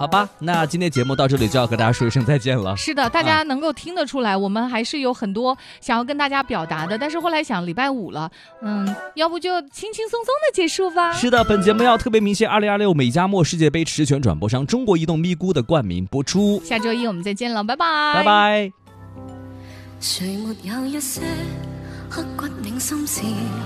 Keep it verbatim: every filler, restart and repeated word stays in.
好吧，那今天节目到这里就要和大家说一声再见了。 是的，大家能够听得出来、啊、我们还是有很多想要跟大家表达的，但是后来想礼拜五了，嗯，要不就轻轻松松的结束吧。 是的，本节目要特别鸣谢二零二六美加墨世界杯持权转播商中国移动咪咕的冠名播出。 下周一我们再见了，拜拜拜拜。 谁没有一些刻骨铭心事